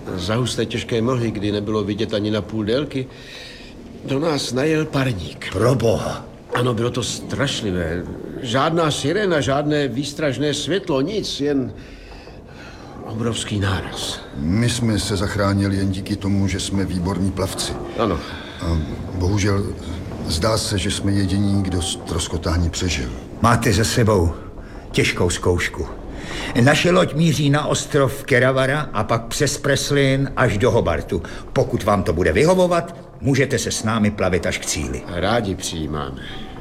Za husté těžké mlhy, kdy nebylo vidět ani na půl délky, do nás najel parník. Proboha. Ano, bylo to strašlivé. Žádná sirena, žádné výstražné světlo, nic, jen obrovský náraz. My jsme se zachránili jen díky tomu, že jsme výborní plavci. Ano. A bohužel zdá se, že jsme jediní, kdo ztroskotání přežil. Máte za sebou těžkou zkoušku. Naše loď míří na ostrov Keravara a pak přes Preslin až do Hobartu. Pokud vám to bude vyhovovat, můžete se s námi plavit až k cíli. Rádi přijímáme.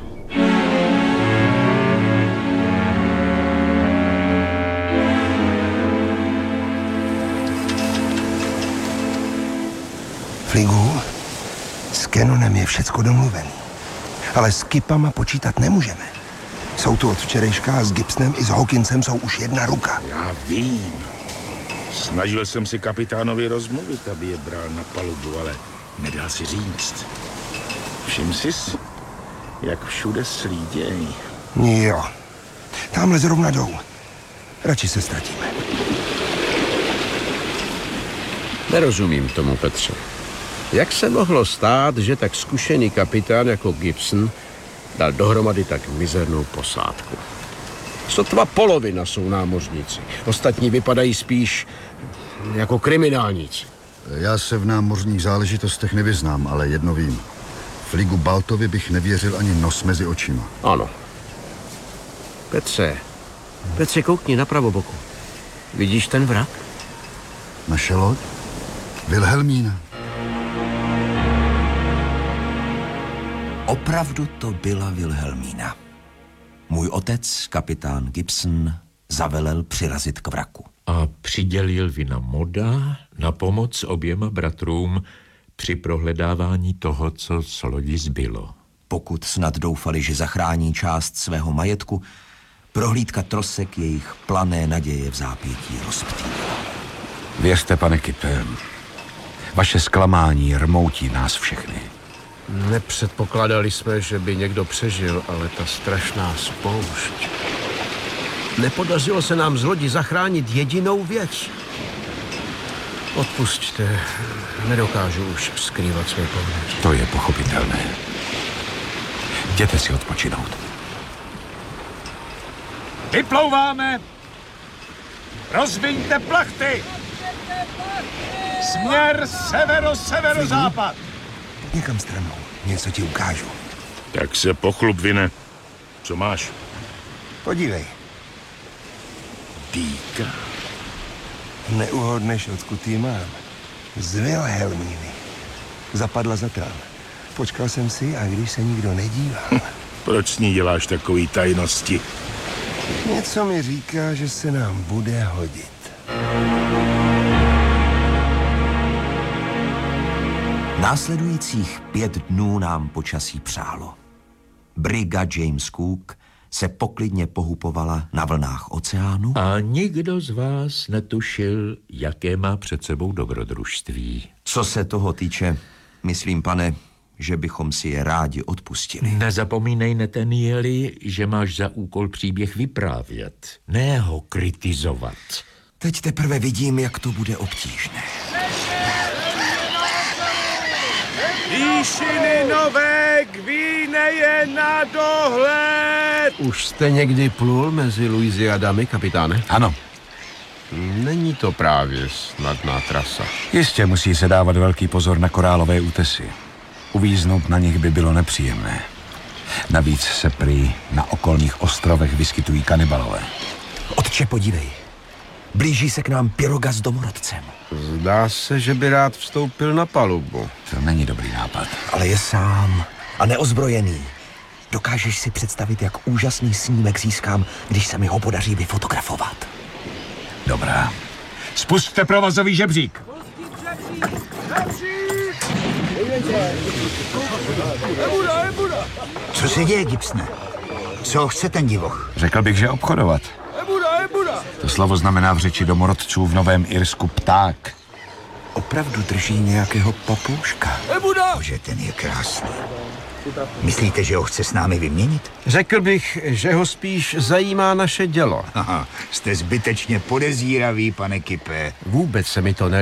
Fligu, s Canonem je všecko domluvený. Ale s Kipama počítat nemůžeme. Jsou tu od včerejška a s Gibsonem i s Hawkinsem jsou už jedna ruka. Já vím. Snažil jsem si kapitánovi rozmluvit, aby je bral na palubu, ale nedal si říct. Všim sis, jak všude slíděj. Jo. Tamhle zrovna jdou. Radši se ztratíme. Nerozumím tomu, Petře. Jak se mohlo stát, že tak zkušený kapitán jako Gibson dal dohromady tak mizernou posádku? Sotva polovina jsou námořníci. Ostatní vypadají spíš jako kriminálníci. Já se v námořních záležitostech nevyznám, ale jedno vím. Fligu Baltovi bych nevěřil ani nos mezi očima. Ano. Petře, koukni na pravoboku. Vidíš ten vrak? Naše loď? Wilhelmína. Opravdu to byla Wilhelmína. Můj otec, kapitán Gibson, zavelel přirazit k vraku. A přidělil vina Moda na pomoc oběma bratrům při prohledávání toho, co z lodi zbylo. Pokud snad doufali, že zachrání část svého majetku, prohlídka trosek jejich plané naděje v zápětí rozptýlila. Věřte, pane Kippe, vaše zklamání rmoutí nás všechny. Nepředpokládali jsme, že by někdo přežil, ale ta strašná spoušť. Nepodařilo se nám z lodi zachránit jedinou věc. Odpusťte, nedokážu už skrývat své pohnutí. To je pochopitelné. Jděte si odpočinout. Vyplouváme! Rozviňte plachty! Směr severo-severozápad! Někam stranou. Něco ti ukážu. Tak se pochlup, Vine. Co máš? Podívej. Dýka. Neuhodneš, odkud ji mám. Z Wilhelmíny. Zapadla za trán. Počkal jsem si a když se nikdo nedíval... Proč s ní děláš takový tajnosti? Něco mi říká, že se nám bude hodit. Následujících 5 dnů nám počasí přálo. Briga James Cook se poklidně pohupovala na vlnách oceánu. A nikdo z vás netušil, jaké má před sebou dobrodružství. Co se toho týče, myslím, pane, že bychom si je rádi odpustili. Nezapomínej, Nathanieli, že máš za úkol příběh vyprávět, ne ho kritizovat. Teď teprve vidím, jak to bude obtížné. Výšiny nové Gvíneje na dohled! Už jste někdy plul mezi Louisiadami, kapitáne? Ano, Není to právě snadná trasa. jistě musí se dávat velký pozor na korálové útesy. Uvíznout na nich by bylo nepříjemné. Navíc se prý na okolních ostrovech vyskytují kanibalové. Otče, podívej. Blíží se k nám pyroga s domorodcem. Zdá se, že by rád vstoupil na palubu. To není dobrý nápad. Ale je sám a neozbrojený. Dokážeš si představit, jak úžasný snímek získám, když se mi ho podaří vyfotografovat. Dobrá. Spusťte provozový žebřík. Co se děje, Gibsone? Co chce ten divoch? Řekl bych, že obchodovat. To slovo znamená v řeči domorodců v Novém Irsku pták. Opravdu drží nějakého papouška. Bože, ten je krásný. Myslíte, že ho chce s námi vyměnit? Řekl bych, že ho spíš zajímá naše dělo. Aha, jste zbytečně podezíravý, pane Kippe. Vůbec se mi to